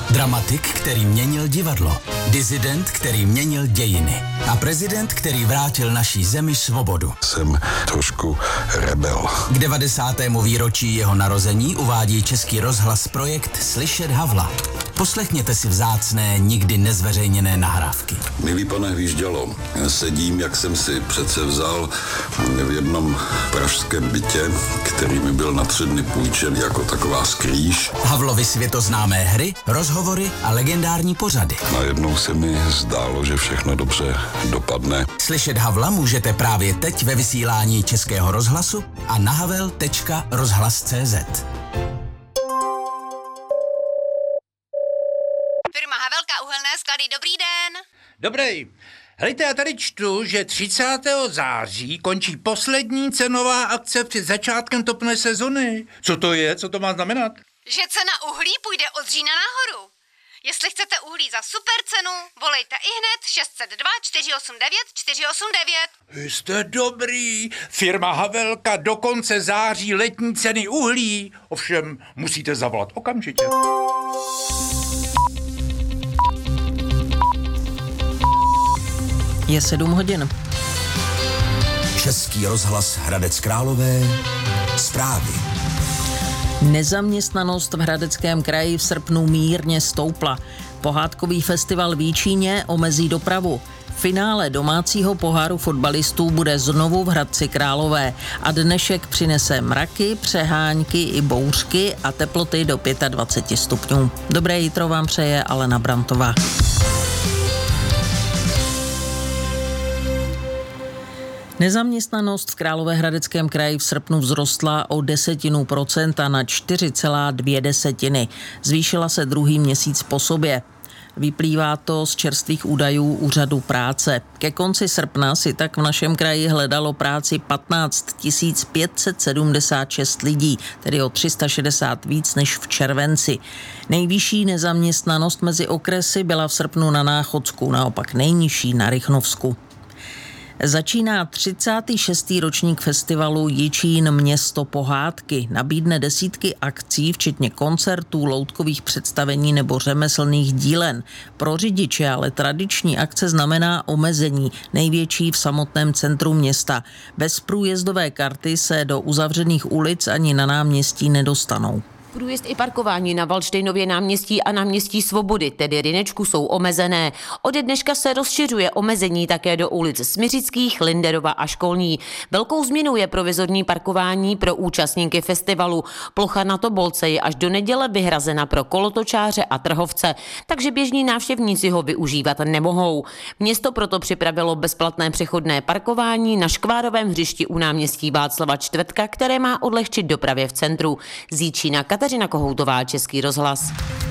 Dramatik, který měnil divadlo. Disident, který měnil dějiny. A prezident, který vrátil naší zemi svobodu. Jsem trošku rebel. K 90. výročí jeho narození uvádí Český rozhlas projekt Slyšet Havla. Poslechněte si vzácné, nikdy nezveřejněné nahrávky. Milý pane Hvíždělo, sedím, jak jsem si přece vzal v jednom pražském bytě, který mi byl na 3 dny půjčen jako taková skrýž. Havlovy světoznámé hry, rozhovory a legendární pořady. Najednou se mi zdálo, že všechno dobře dopadne. Slyšet Havla můžete právě teď ve vysílání Českého rozhlasu a na havel.rozhlas.cz. Firma Havelka uhelné sklady, dobrý den. Dobrý. Hejte, já tady čtu, že 30. září končí poslední cenová akce před začátkem topné sezony. Co to je? Co to má znamenat? Že cena uhlí půjde od října nahoru. Jestli chcete uhlí za super cenu, volejte ihned 602 489 489. Jste dobrý. Firma Havelka do konce září letní ceny uhlí. Ovšem, musíte zavolat okamžitě. Je 7 hodin. Český rozhlas Hradec Králové. Zprávy. Nezaměstnanost v Hradeckém kraji v srpnu mírně stoupla. Pohádkový festival v Jičíně omezí dopravu. Finále domácího poháru fotbalistů bude znovu v Hradci Králové a dnešek přinese mraky, přehánky i bouřky a teploty do 25 stupňů. Dobré jitro vám přeje Alena Brantová. Nezaměstnanost v Královéhradeckém kraji v srpnu vzrostla o 0,1% na 4,2. Zvýšila se druhý měsíc po sobě. Vyplývá to z čerstvých údajů Úřadu práce. Ke konci srpna si tak v našem kraji hledalo práci 15 576 lidí, tedy o 360 víc než v červenci. Nejvyšší nezaměstnanost mezi okresy byla v srpnu na Náchodsku, naopak nejnižší na Rychnovsku. Začíná 36. ročník festivalu Jičín město pohádky. Nabídne desítky akcí, včetně koncertů, loutkových představení nebo řemeslných dílen. Pro řidiče ale tradiční akce znamená omezení, největší v samotném centru města. Bez průjezdové karty se do uzavřených ulic ani na náměstí nedostanou. Průjezd i parkování na Valdštejnově náměstí a náměstí Svobody, tedy Rynečku, jsou omezené. Ode dneška se rozšiřuje omezení také do ulic Smiřických, Linderova a Školní. Velkou změnou je provizorní parkování pro účastníky festivalu. Plocha na Tobolce je až do neděle vyhrazena pro kolotočáře a trhovce, takže běžní návštěvníci ho využívat nemohou. Město proto připravilo bezplatné přechodné parkování na Škvárovém hřišti u náměstí Václava Čtvrtka, které má odlehčit dopravě v centru. Z Jičína Kateřina Kohoutová, Český rozhlas.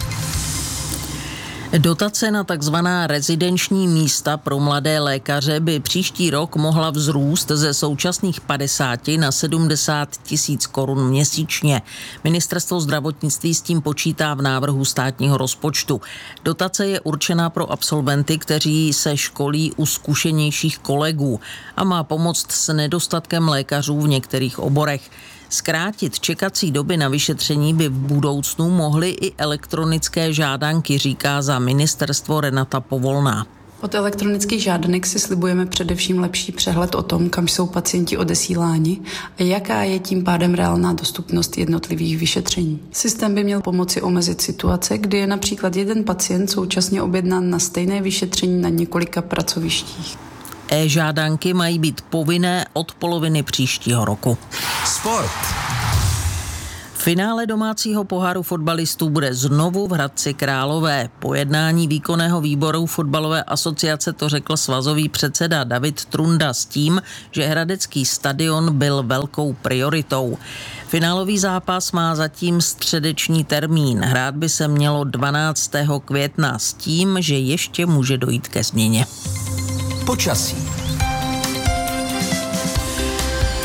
Dotace na takzvaná rezidenční místa pro mladé lékaře by příští rok mohla vzrůst ze současných 50 na 70 tisíc korun měsíčně. Ministerstvo zdravotnictví s tím počítá v návrhu státního rozpočtu. Dotace je určená pro absolventy, kteří se školí u zkušenějších kolegů a má pomoct s nedostatkem lékařů v některých oborech. Zkrátit čekací doby na vyšetření by v budoucnu mohly i elektronické žádanky, říká za ministerstvo Renata Povolná. Od elektronických žádanek si slibujeme především lepší přehled o tom, kam jsou pacienti odesíláni a jaká je tím pádem reálná dostupnost jednotlivých vyšetření. Systém by měl pomoci omezit situace, kdy je například jeden pacient současně objednán na stejné vyšetření na několika pracovištích. E-žádanky mají být povinné od poloviny příštího roku. Sport. Finále domácího poháru fotbalistů bude znovu v Hradci Králové. Po jednání výkonného výboru fotbalové asociace to řekl svazový předseda David Trunda s tím, že hradecký stadion byl velkou prioritou. Finálový zápas má zatím středeční termín. Hrát by se mělo 12. května s tím, že ještě může dojít ke změně. Počasí.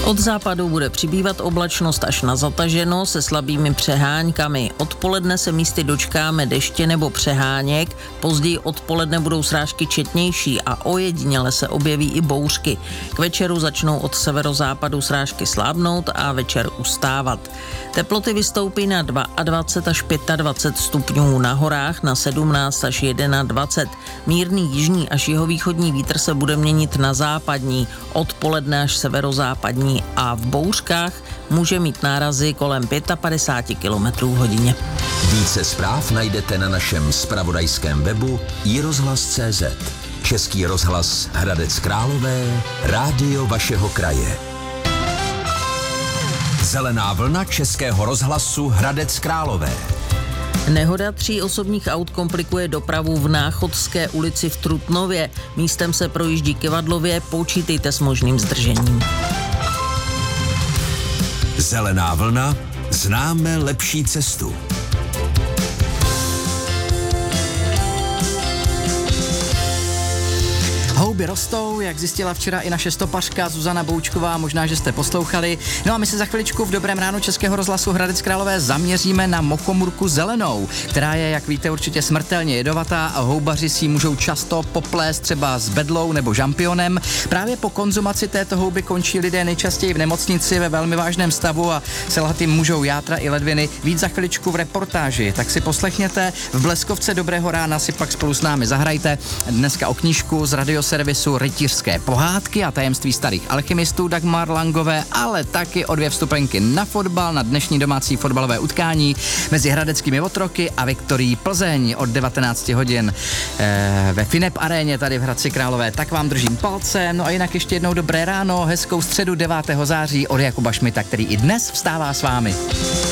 Od západu bude přibývat oblačnost až na zataženo se slabými přeháňkami. Odpoledne se místy dočkáme deště nebo přeháněk, později odpoledne budou srážky četnější a ojediněle se objeví i bouřky. K večeru začnou od severozápadu srážky slábnout a večer ustávat. Teploty vystoupí na 22 až 25 stupňů, na horách na 17 až 21. Mírný jižní až jihovýchodní vítr se bude měnit na západní, odpoledne až severozápadní a v bouřkách může mít nárazy kolem 55 km/h. Více zpráv najdete na našem zpravodajském webu iRozhlas.cz. Český rozhlas Hradec Králové, rádio vašeho kraje. Zelená vlna Českého rozhlasu Hradec Králové. Nehoda 3 osobních aut komplikuje dopravu v Náchodské ulici v Trutnově. Místem se projíždí Kivadlově, počítejte s možným zdržením. Zelená vlna, známe lepší cestu. Houby rostou, jak zjistila včera i naše stopařka Zuzana Boučková, možná, že jste poslouchali. No a my se za chviličku v Dobrém ránu Českého rozhlasu Hradec Králové zaměříme na mochomurku zelenou, která je, jak víte, určitě smrtelně jedovatá a houbaři si můžou často poplést třeba s bedlou nebo žampionem. Právě po konzumaci této houby končí lidé nejčastěji v nemocnici ve velmi vážném stavu a selhat jim můžou játra i ledviny. Víc za chviličku v reportáži, tak si poslechněte. V Bleskovce Dobrého rána si pak spolu s námi zahrajte. Dneska o knížku z radioservisu Rytířské pohádky a tajemství starých alchymistů Dagmar Langové, ale taky o 2 vstupenky na fotbal, na dnešní domácí fotbalové utkání mezi hradeckými otroky a Viktorií Plzeň od 19 hodin ve Finep aréně tady v Hradci Králové. Tak vám držím palce. No a jinak ještě jednou dobré ráno, hezkou středu 9. září od Jakuba Šmita, který i dnes vstává s vámi.